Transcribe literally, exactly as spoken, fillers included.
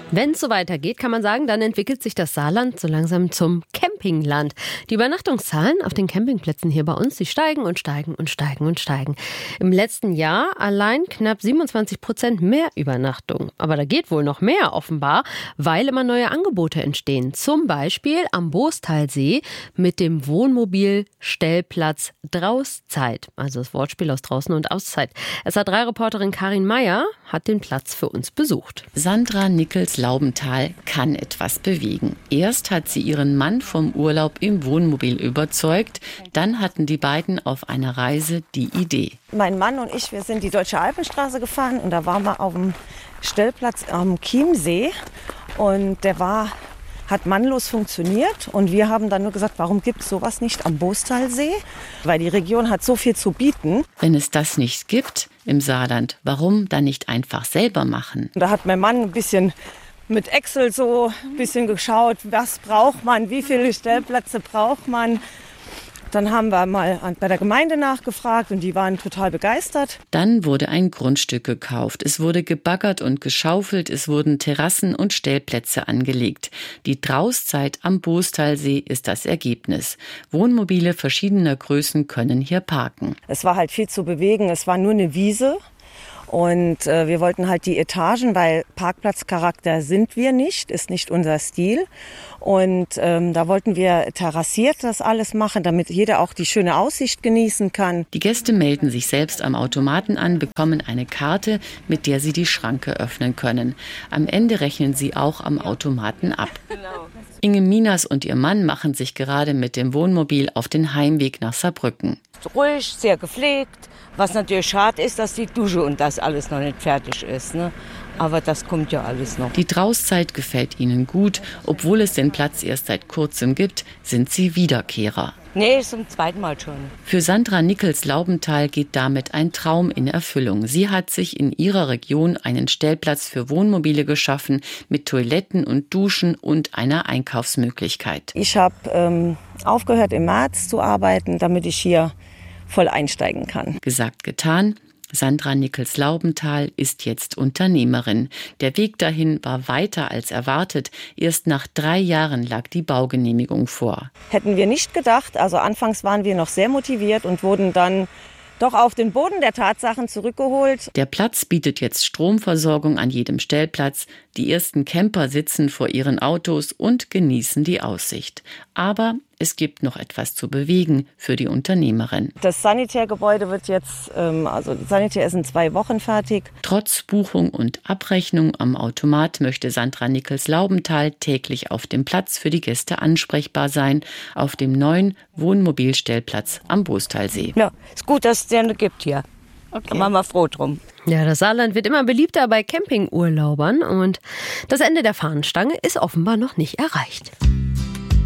Wenn es so weitergeht, kann man sagen, dann entwickelt sich das Saarland so langsam zum Campingland. Die Übernachtungszahlen auf den Campingplätzen hier bei uns, die steigen und steigen und steigen und steigen. Im letzten Jahr allein knapp siebenundzwanzig Prozent mehr Übernachtungen. Aber da geht wohl noch mehr offenbar, weil immer neue Angebote entstehen. Zum Beispiel am Boostalsee mit dem Wohnmobil-Stellplatz Drauszeit. Also das Wortspiel aus draußen und Auszeit. S A drei Reporterin Karin Meyer hat den Platz für uns besucht. Sandra Nickels-Laubenthal kann etwas bewegen. Erst hat sie ihren Mann vom Urlaub im Wohnmobil überzeugt. Dann hatten die beiden auf einer Reise die Idee. Mein Mann und ich, wir sind die Deutsche Alpenstraße gefahren und da waren wir auf dem Stellplatz am Chiemsee und der war, hat mannlos funktioniert und wir haben dann nur gesagt, warum gibt es sowas nicht am Boostalsee? Weil die Region hat so viel zu bieten. Wenn es das nicht gibt im Saarland, warum dann nicht einfach selber machen? Da hat mein Mann ein bisschen mit Excel so ein bisschen geschaut, was braucht man, wie viele Stellplätze braucht man. Dann haben wir mal bei der Gemeinde nachgefragt und die waren total begeistert. Dann wurde ein Grundstück gekauft. Es wurde gebaggert und geschaufelt. Es wurden Terrassen und Stellplätze angelegt. Die Drauszeit am Boostalsee ist das Ergebnis. Wohnmobile verschiedener Größen können hier parken. Es war halt viel zu bewegen. Es war nur eine Wiese. Und äh, wir wollten halt die Etagen, weil Parkplatzcharakter sind wir nicht, ist nicht unser Stil. Und ähm, da wollten wir terrassiert das alles machen, damit jeder auch die schöne Aussicht genießen kann. Die Gäste melden sich selbst am Automaten an, bekommen eine Karte, mit der sie die Schranke öffnen können. Am Ende rechnen sie auch am Automaten ab. Inge Minas und ihr Mann machen sich gerade mit dem Wohnmobil auf den Heimweg nach Saarbrücken. Ruhig, sehr gepflegt. Was natürlich schade ist, dass die Dusche und das alles noch nicht fertig ist. Ne? Aber das kommt ja alles noch. Die Drauszeit gefällt ihnen gut. Obwohl es den Platz erst seit kurzem gibt, sind sie Wiederkehrer. Nee, zum zweiten Mal schon. Für Sandra Nickels-Laubenthal geht damit ein Traum in Erfüllung. Sie hat sich in ihrer Region einen Stellplatz für Wohnmobile geschaffen mit Toiletten und Duschen und einer Einkaufsmöglichkeit. Ich habe ähm, aufgehört im März zu arbeiten, damit ich hier voll einsteigen kann. Gesagt, getan. Sandra Nickels-Laubenthal ist jetzt Unternehmerin. Der Weg dahin war weiter als erwartet. Erst nach drei Jahren lag die Baugenehmigung vor. Hätten wir nicht gedacht. Also anfangs waren wir noch sehr motiviert und wurden dann doch auf den Boden der Tatsachen zurückgeholt. Der Platz bietet jetzt Stromversorgung an jedem Stellplatz. Die ersten Camper sitzen vor ihren Autos und genießen die Aussicht. Aber es gibt noch etwas zu bewegen für die Unternehmerin. Das Sanitärgebäude wird jetzt, ähm, also Sanitär ist in zwei Wochen fertig. Trotz Buchung und Abrechnung am Automat möchte Sandra Nickels-Laubenthal täglich auf dem Platz für die Gäste ansprechbar sein, auf dem neuen Wohnmobilstellplatz am Boostalsee. Ja, ist gut, dass es den gibt hier. Okay. Da waren wir froh drum. Ja, das Saarland wird immer beliebter bei Campingurlaubern und das Ende der Fahnenstange ist offenbar noch nicht erreicht.